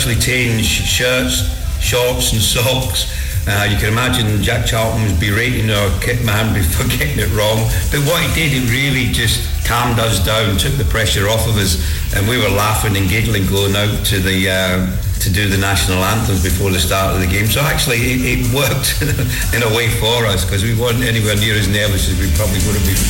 actually change shirts, shorts and socks. You can imagine Jack Charlton was berating our kit man for getting it wrong. But what he did, it really just calmed us down, took the pressure off of us, and we were laughing and giggling going out to do the national anthems before the start of the game. So actually it worked in a way for us, because we weren't anywhere near as nervous as we probably would have been.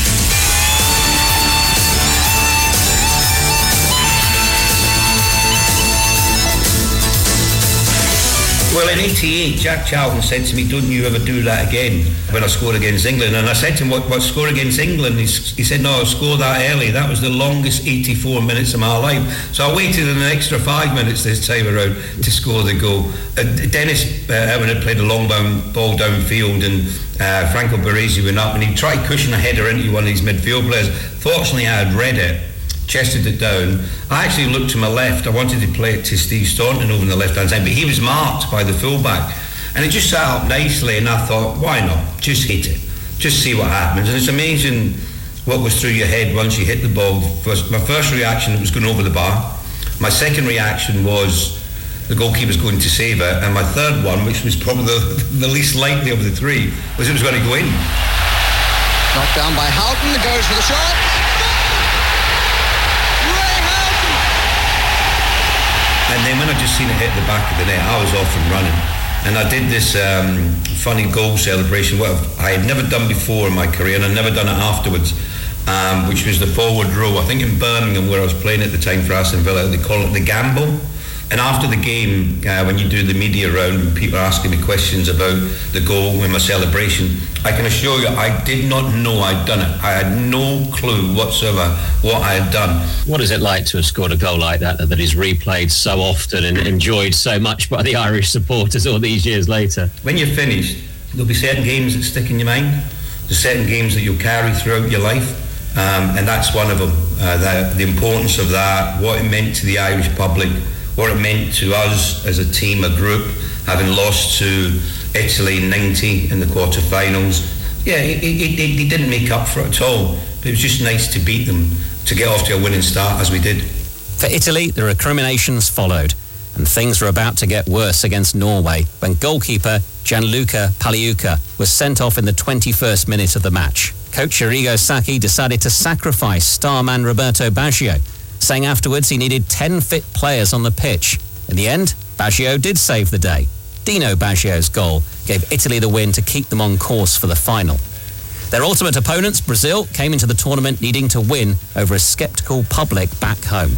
Well, in '88, Jack Charlton said to me, "Don't you ever do that again," when I scored against England. And I said to him, what score against England? He said, "No, I scored that early. That was the longest 84 minutes of my life." So I waited an extra 5 minutes this time around to score the goal. Dennis Irwin had played a long ball downfield, and Franco Baresi went up, and he tried cushion a header into one of these midfield players. Fortunately, I had read it, chested it down. I actually looked to my left. I wanted to play it to Steve Staunton over on the left-hand side, but he was marked by the fullback. And it just sat up nicely, and I thought, why not? Just hit it. Just see what happens. And it's amazing what goes through your head once you hit the ball. My first reaction was going over the bar. My second reaction was the goalkeeper's going to save it. And my third one, which was probably the least likely of the three, was it was going to go in. Knocked down by Houghton, goes for the shot. And then when I just seen it hit the back of the net, I was off and running. And I did this funny goal celebration, what I had never done before in my career, and I'd never done it afterwards, which was the forward row. I think in Birmingham, where I was playing at the time for Aston Villa, they call it the gamble. And after the game, when you do the media round, and people are asking me questions about the goal and my celebration, I can assure you I did not know I'd done it. I had no clue whatsoever what I had done. What is it like to have scored a goal like that is replayed so often and enjoyed so much by the Irish supporters all these years later? When you're finished, there'll be certain games that stick in your mind. There's certain games that you'll carry throughout your life, and that's one of them. The importance of that, what it meant to the Irish public, what it meant to us as a team, a group, having lost to Italy in '90 in the quarterfinals. Yeah, it didn't make up for it at all. But it was just nice to beat them, to get off to a winning start as we did. For Italy, the recriminations followed, and things were about to get worse against Norway when goalkeeper Gianluca Pagliuca was sent off in the 21st minute of the match. Coach Arrigo Sacchi decided to sacrifice star man Roberto Baggio, saying afterwards he needed 10 fit players on the pitch. In the end, Baggio did save the day. Dino Baggio's goal gave Italy the win to keep them on course for the final. Their ultimate opponents, Brazil, came into the tournament needing to win over a sceptical public back home.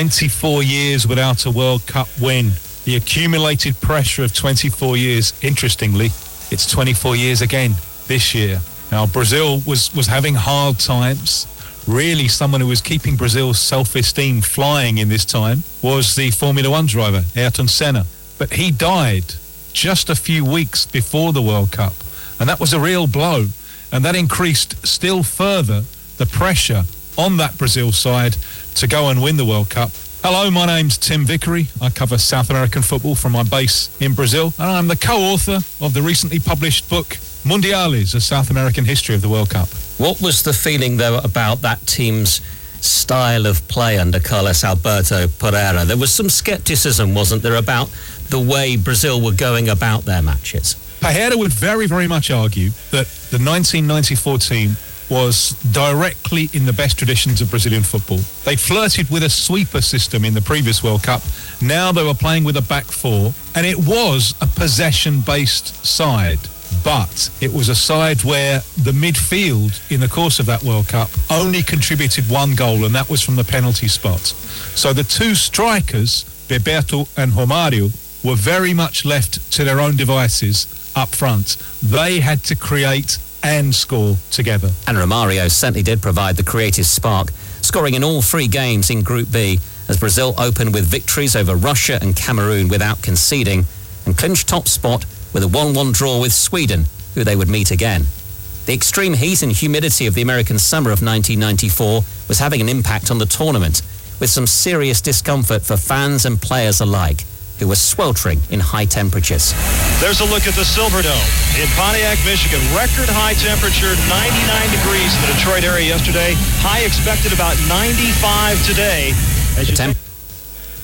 24 years without a World Cup win. The accumulated pressure of 24 years. Interestingly, it's 24 years again this year. Now, Brazil was having hard times. Really, someone who was keeping Brazil's self-esteem flying in this time was the Formula One driver, Ayrton Senna. But he died just a few weeks before the World Cup, and that was a real blow. And that increased still further the pressure on that Brazil side to go and win the World Cup. Hello, my name's Tim Vickery. I cover South American football from my base in Brazil, and I'm the co-author of the recently published book, Mundiales, A South American History of the World Cup. What was the feeling, though, about that team's style of play under Carlos Alberto Pereira? There was some scepticism, wasn't there, about the way Brazil were going about their matches? Pereira would very, very much argue that the 1994 team was directly in the best traditions of Brazilian football. They flirted with a sweeper system in the previous World Cup. Now they were playing with a back four, and it was a possession-based side. But it was a side where the midfield in the course of that World Cup only contributed one goal, and that was from the penalty spot. So the two strikers, Bebeto and Romario, were very much left to their own devices up front. They had to create and score together. And Romario certainly did provide the creative spark, scoring in all three games in Group B as Brazil opened with victories over Russia and Cameroon without conceding and clinched top spot with a 1-1 draw with Sweden, who they would meet again. The extreme heat and humidity of the American summer of 1994 was having an impact on the tournament, with some serious discomfort for fans and players alike, who were sweltering in high temperatures. There's a look at the Silverdome in Pontiac, Michigan. Record high temperature, 99 degrees in the Detroit area yesterday. High expected about 95 today.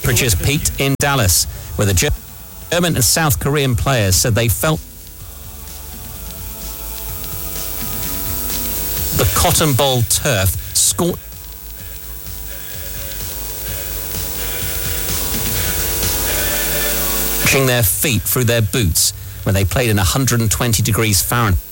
Temperatures peaked in Dallas, where the German and South Korean players said they felt the Cotton Bowl turf scorching their feet through their boots when they played in 120 degrees Fahrenheit.